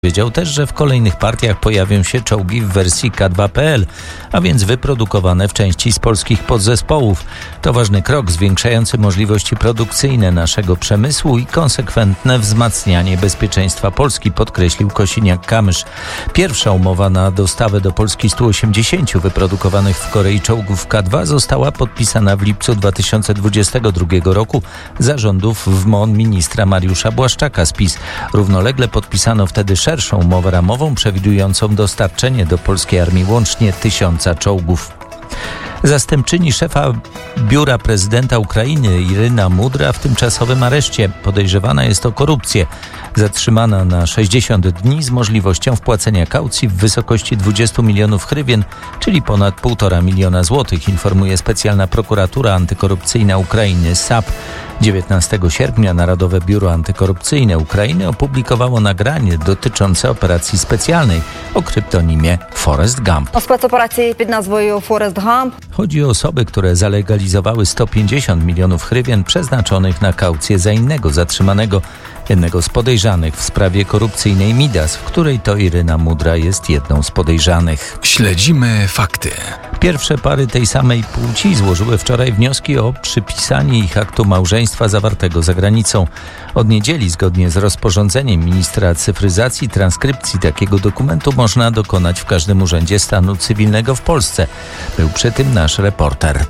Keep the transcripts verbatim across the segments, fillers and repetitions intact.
Powiedział też, że w kolejnych partiach pojawią się czołgi w wersji K dwa kropka P L, a więc wyprodukowane w części z polskich podzespołów. To ważny krok zwiększający możliwości produkcyjne naszego przemysłu i konsekwentne wzmacnianie bezpieczeństwa Polski, podkreślił Kosiniak-Kamysz. Pierwsza umowa na dostawę do Polski stu osiemdziesięciu wyprodukowanych w Korei czołgów K dwa została podpisana w lipcu dwa tysiące dwudziestego drugiego roku za rządów w M O N ministra Mariusza Błaszczaka z PiS. Równolegle podpisano wtedy szerszą umowę ramową przewidującą dostarczenie do polskiej armii łącznie tysiąca czołgów. Zastępczyni szefa biura prezydenta Ukrainy Iryna Mudra w tymczasowym areszcie. Podejrzewana jest o korupcję. Zatrzymana na sześćdziesiąt dni z możliwością wpłacenia kaucji w wysokości dwudziestu milionów hrywien, czyli ponad półtora miliona złotych, informuje specjalna prokuratura antykorupcyjna Ukrainy S A P. dziewiętnastego sierpnia Narodowe Biuro Antykorupcyjne Ukrainy opublikowało nagranie dotyczące operacji specjalnej o kryptonimie Forrest Gump. O specoperacji pod nazwą Forrest Gump. Chodzi o osoby, które zalegalizowały sto pięćdziesiąt milionów hrywien przeznaczonych na kaucję za innego zatrzymanego, jednego z podejrzanych w sprawie korupcyjnej Midas, w której to Iryna Mudra jest jedną z podejrzanych. Śledzimy fakty. Pierwsze pary tej samej płci złożyły wczoraj wnioski o przypisanie ich aktu małżeństwa zawartego za granicą. Od niedzieli, zgodnie z rozporządzeniem ministra cyfryzacji, transkrypcji takiego dokumentu można dokonać w każdym urzędzie stanu cywilnego w Polsce. Był przy tym nasz reporter.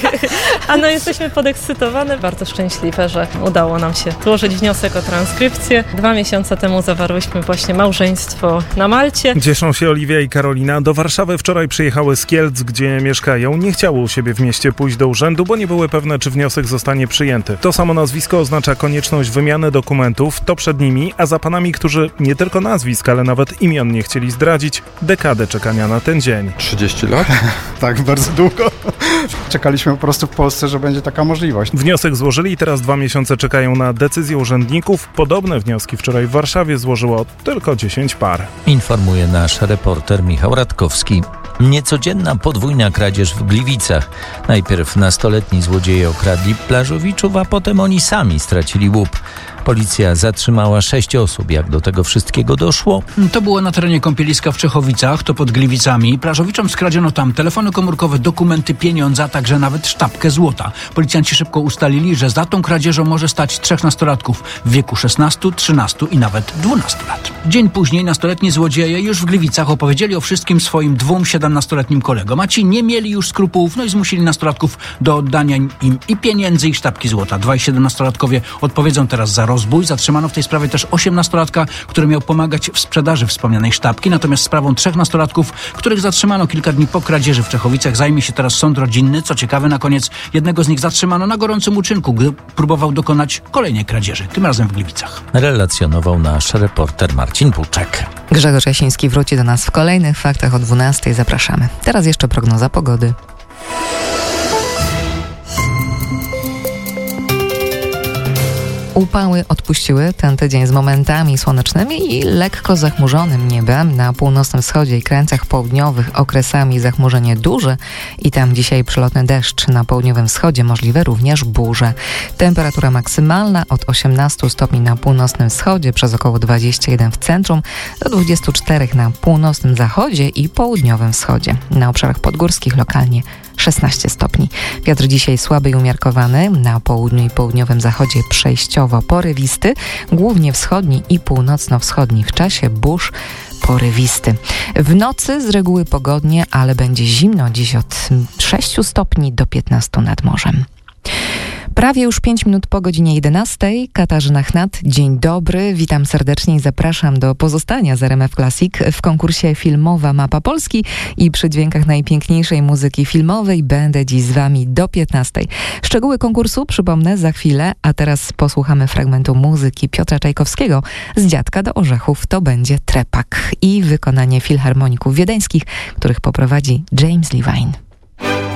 A no jesteśmy podekscytowane, bardzo szczęśliwe, że udało nam się złożyć wniosek o transkrypcję. Dwa miesiące temu zawarłyśmy właśnie małżeństwo na Malcie. Cieszą się Oliwia i Karolina. Do Warszawy wczoraj przyjechały z Kielc, gdzie mieszkają. Nie chciały u siebie w mieście pójść do urzędu, bo nie były pewne, czy wniosek zostanie przyjęty. To samo nazwisko oznacza konieczność wymiany dokumentów. To przed nimi, a za panami, którzy nie tylko nazwisk, ale nawet imion nie chcieli zdradzić, dekadę czekania na ten dzień. trzydzieści lat? Tak, bardzo długo. Czekaliśmy po prostu w Polsce, że będzie taka możliwość. Wniosek złożyli i teraz dwa miesiące czekają na decyzję urzędników. Podobne wnioski wczoraj w Warszawie złożyło tylko dziesięć par. Informuje nasz reporter Michał Radkowski. Niecodzienna podwójna kradzież w Gliwicach. Najpierw nastoletni złodzieje okradli plażowiczów, a potem oni sami stracili łup. Policja zatrzymała sześć osób. Jak do tego wszystkiego doszło? To było na terenie kąpieliska w Czechowicach, to pod Gliwicami. Plażowiczom skradziono tam telefony komórkowe, dokumenty, pieniądze, a także nawet sztabkę złota. Policjanci szybko ustalili, że za tą kradzieżą może stać trzech nastolatków w wieku szesnastu, trzynastu i nawet dwunastu lat. Dzień później nastoletni złodzieje już w Gliwicach opowiedzieli o wszystkim swoim dwóm siedemnastoletnim kolegom, a ci nie mieli już skrupułów, no i zmusili nastolatków do oddania im i pieniędzy, i sztabki złota. Dwaj siedemnastolatkowie odpowiedzą teraz za rozbój. Zatrzymano w tej sprawie też osiemnastolatka, który miał pomagać w sprzedaży wspomnianej sztabki. Natomiast sprawą trzech nastolatków, których zatrzymano kilka dni po kradzieży w Czechowicach, zajmie się teraz sąd rodzinny. Co ciekawe, na koniec jednego z nich zatrzymano na gorącym uczynku, gdy próbował dokonać kolejnej kradzieży, tym razem w Gliwicach. Relacjonował nasz reporter Marcin Puczek. Grzegorz Jasiński wróci do nas w kolejnych faktach o dwunastej. Zapraszamy. Teraz jeszcze prognoza pogody. Upały odpuściły ten tydzień z momentami słonecznymi i lekko zachmurzonym niebem. Na północnym wschodzie i krańcach południowych okresami zachmurzenie duże i tam dzisiaj przelotny deszcz. Na południowym wschodzie możliwe również burze. Temperatura maksymalna od osiemnastu stopni na północnym wschodzie, przez około dwadzieścia jeden w centrum, do dwudziestu czterech na północnym zachodzie i południowym wschodzie. Na obszarach podgórskich lokalnie szesnaście stopni. Wiatr dzisiaj słaby i umiarkowany. Na południu i południowym zachodzie przejściowo porywisty, głównie wschodni i północno-wschodni, w czasie burz porywisty. W nocy z reguły pogodnie, ale będzie zimno, dziś od sześciu stopni do piętnastu nad morzem. Prawie już pięć minut po godzinie jedenastej. Katarzyna Chnat, dzień dobry. Witam serdecznie i zapraszam do pozostania z R M F Classic w konkursie Filmowa Mapa Polski i przy dźwiękach najpiękniejszej muzyki filmowej będę dziś z Wami do piętnastej. Szczegóły konkursu przypomnę za chwilę, a teraz posłuchamy fragmentu muzyki Piotra Czajkowskiego z Dziadka do Orzechów. To będzie Trepak i wykonanie filharmoników wiedeńskich, których poprowadzi James Levine.